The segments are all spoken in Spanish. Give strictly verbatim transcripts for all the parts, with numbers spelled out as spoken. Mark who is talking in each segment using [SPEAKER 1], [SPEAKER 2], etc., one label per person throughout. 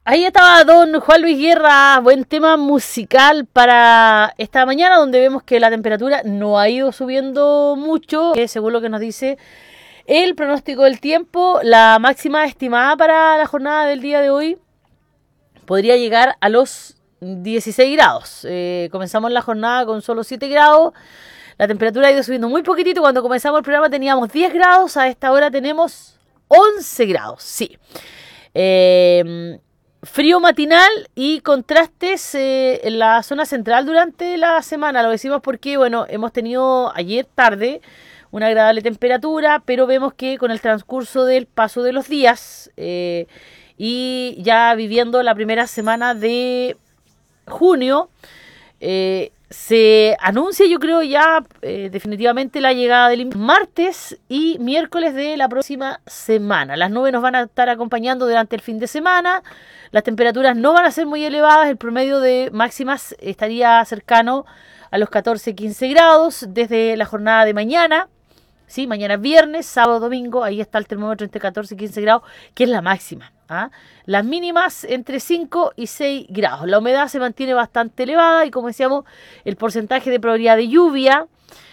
[SPEAKER 1] Ahí estaba don Juan Luis Guerra, buen tema musical para esta mañana, donde vemos que la temperatura no ha ido subiendo mucho, que según lo que nos dice el pronóstico del tiempo, la máxima estimada para la jornada del día de hoy podría llegar a los dieciséis grados. Eh, comenzamos la jornada con solo siete grados, la temperatura ha ido subiendo muy poquitito. Cuando comenzamos el programa teníamos diez grados, a esta hora tenemos once grados, sí. Eh... Frío matinal y contrastes eh, en la zona central durante la semana. Lo decimos porque, bueno, hemos tenido ayer tarde una agradable temperatura, pero vemos que con el transcurso del paso de los días eh, y ya viviendo la primera semana de junio, eh, se anuncia, yo creo, ya eh, definitivamente la llegada del martes y miércoles de la próxima semana. Las nubes nos van a estar acompañando durante el fin de semana. Las temperaturas no van a ser muy elevadas. El promedio de máximas estaría cercano a los catorce a quince grados desde la jornada de mañana. Sí, mañana viernes, sábado, domingo, ahí está el termómetro entre catorce y quince grados, que es la máxima. ¿ah? Las mínimas entre cinco y seis grados. La humedad se mantiene bastante elevada y, como decíamos, el porcentaje de probabilidad de lluvia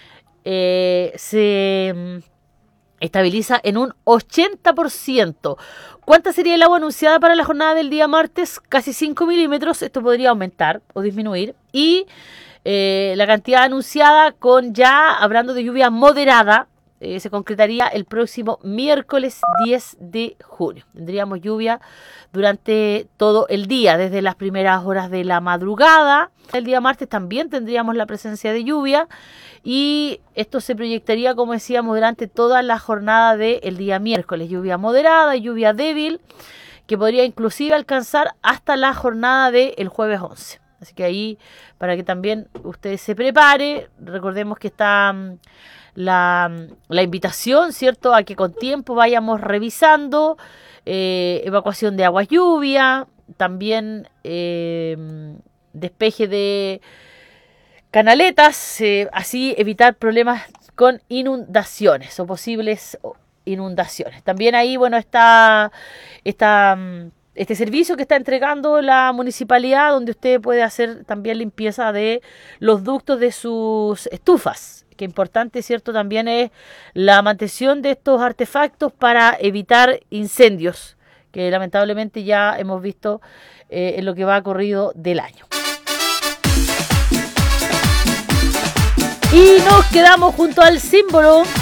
[SPEAKER 1] eh, se estabiliza en un ochenta por ciento. ¿Cuánta sería el agua anunciada para la jornada del día martes? Casi cinco milímetros. Esto podría aumentar o disminuir. Y eh, la cantidad anunciada, con ya hablando de lluvia moderada, Eh, se concretaría el próximo miércoles diez de junio. Tendríamos lluvia durante todo el día, desde las primeras horas de la madrugada. El día martes también tendríamos la presencia de lluvia y esto se proyectaría, como decíamos, durante toda la jornada del día miércoles. Lluvia moderada, lluvia débil, que podría inclusive alcanzar hasta la jornada del jueves once. Así que ahí, para que también usted se prepare, recordemos que está La, la invitación, ¿cierto?, a que con tiempo vayamos revisando eh, evacuación de aguas lluvia, también eh, despeje de canaletas, eh, así evitar problemas con inundaciones o posibles inundaciones. También ahí, bueno, está, está este servicio que está entregando la municipalidad, donde usted puede hacer también limpieza de los ductos de sus estufas. Que importante, ¿cierto? También es la mantención de estos artefactos para evitar incendios, que lamentablemente ya hemos visto eh, en lo que va corrido del año. Y nos quedamos junto al símbolo